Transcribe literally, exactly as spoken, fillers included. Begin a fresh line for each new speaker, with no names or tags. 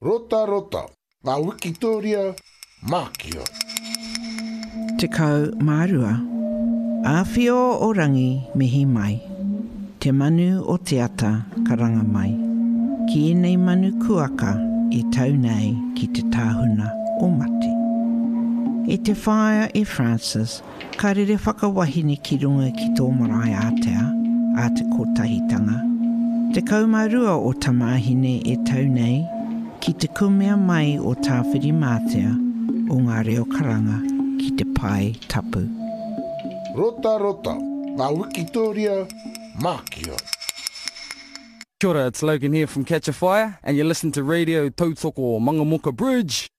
Rota rota, ngā Wikitoria, Mākio.
Te kau mārua, āwhio o rangi mihi mai, te manu o te ata karanga mai, ki enei manu kuaka e tau nei ki te tāhuna o mate. E te whaia e Francis, ka rere whakawahine ki runga ki tō marae Atea, a te kotahitanga. Te kaumārua o tamahine e tau nei, ki te kumea mai o tāwhiri mātea o ngā reo karanga ki te pai tapu.
Rota rota, ngā Wikitoria, Mākio.
Kia ora, it's Logan here from Catch a Fire, and you listen to Radio Tautoko Mangamoka Bridge.